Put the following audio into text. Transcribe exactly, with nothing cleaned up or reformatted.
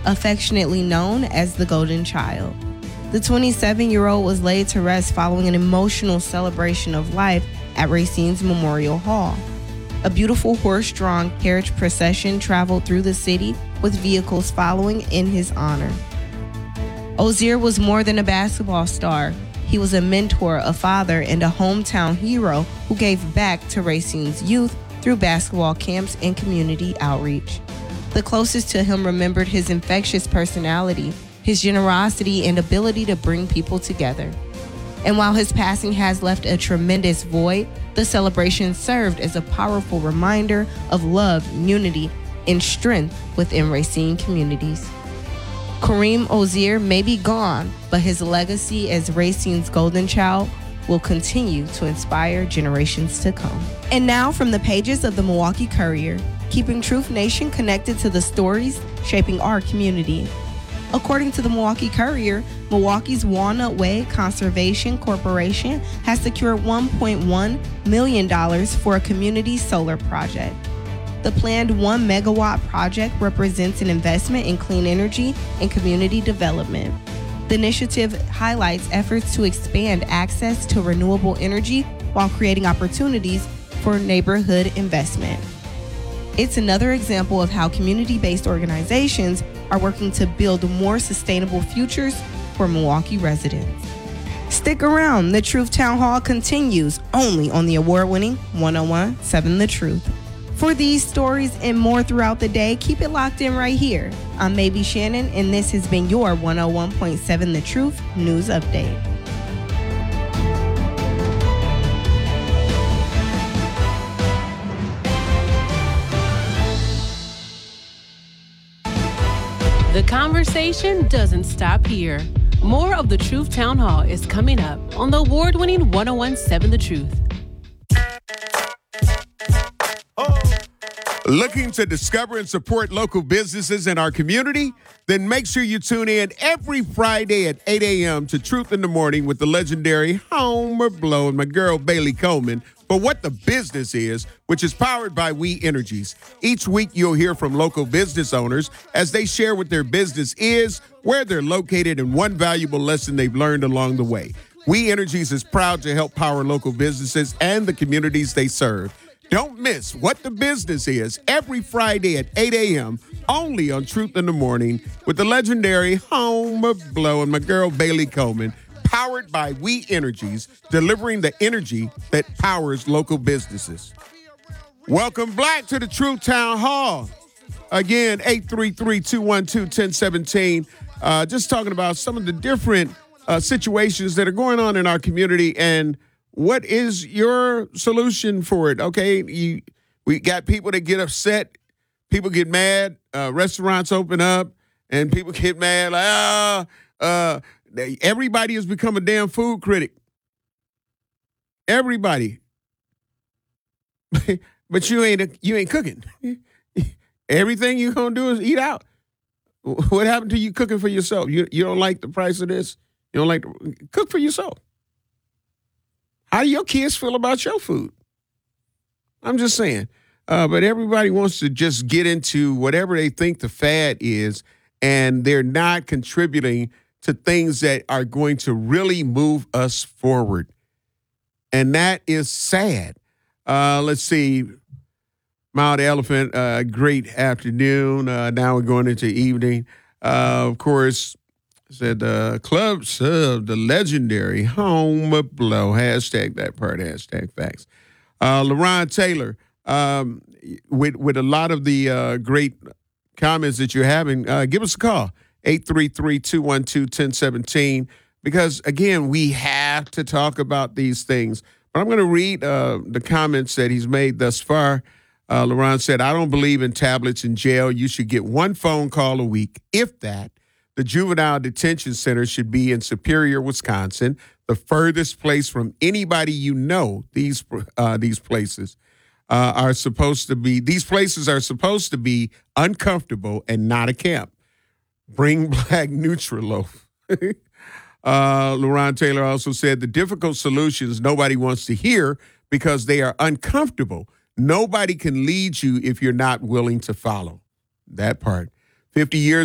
affectionately known as the Golden Child. The twenty-seven-year-old was laid to rest following an emotional celebration of life at Racine's Memorial Hall. A beautiful horse-drawn carriage procession traveled through the city with vehicles following in his honor. Ozier was more than a basketball star. He was a mentor, a father, and a hometown hero who gave back to Racine's youth through basketball camps and community outreach. The closest to him remembered his infectious personality, his generosity, and ability to bring people together. And while his passing has left a tremendous void, the celebration served as a powerful reminder of love, unity, and strength within Racine communities. Kareem Ozier may be gone, but his legacy as Racine's Golden Child will continue to inspire generations to come. And now from the pages of the Milwaukee Courier, keeping Truth Nation connected to the stories shaping our community. According to the Milwaukee Courier, Milwaukee's Walnut Way Conservation Corporation has secured one point one million dollars for a community solar project. The planned one megawatt project represents an investment in clean energy and community development. The initiative highlights efforts to expand access to renewable energy while creating opportunities for neighborhood investment. It's another example of how community-based organizations are working to build more sustainable futures for Milwaukee residents. Stick around, the Truth Town Hall continues only on the award-winning one oh one point seven The Truth. For these stories and more throughout the day, keep it locked in right here. I'm Maybe Shannon, and this has been your one oh one point seven The Truth News Update. The conversation doesn't stop here. More of the Truth Town Hall is coming up on the award-winning one oh one point seven The Truth. Looking to discover and support local businesses in our community? Then make sure you tune in every Friday at eight a.m. to Truth in the Morning with the legendary Homer Blow and my girl Bailey Coleman for What the Business Is, which is powered by We Energies. Each week you'll hear from local business owners as they share what their business is, where they're located, and one valuable lesson they've learned along the way. We Energies is proud to help power local businesses and the communities they serve. Don't miss What the Business Is every Friday at eight a.m. only on Truth in the Morning with the legendary Homer Blow and my girl Bailey Coleman, powered by We Energies, delivering the energy that powers local businesses. Welcome back to the Truth Town Hall. Again, eight three three, two one two, one oh one seven. Uh, just talking about some of the different uh, situations that are going on in our community and what is your solution for it? Okay, you, we got people that get upset. People get mad. Uh, restaurants open up, and people get mad. Like, ah, uh, everybody has become a damn food critic. Everybody, but you ain't a, you ain't cooking. Everything you gonna do is eat out. What happened to you cooking for yourself? You you don't like the price of this? You don't like to cook for yourself. How do your kids feel about your food? I'm just saying. Uh, but everybody wants to just get into whatever they think the fad is, and they're not contributing to things that are going to really move us forward. And that is sad. Uh, let's see. Mild Elephant, uh, great afternoon. Uh, now we're going into evening. Uh, of course, said uh, club sub, the legendary Homer Blow. Hashtag that part, hashtag facts. Uh, LaRon Taylor, um, with, with a lot of the uh, great comments that you're having, uh, give us a call, eight three three, two one two, one oh one seven, because, again, we have to talk about these things. But I'm going to read uh, the comments that he's made thus far. Uh, LaRon said, I don't believe in tablets in jail. You should get one phone call a week, if that. The juvenile detention center should be in Superior, Wisconsin, the furthest place from anybody you know. These uh, these places uh, are supposed to be, these places are supposed to be uncomfortable and not a camp. Bring black Nutriloaf. uh, LaRon Taylor also said the difficult solutions nobody wants to hear because they are uncomfortable. Nobody can lead you if you're not willing to follow. That part. fifty years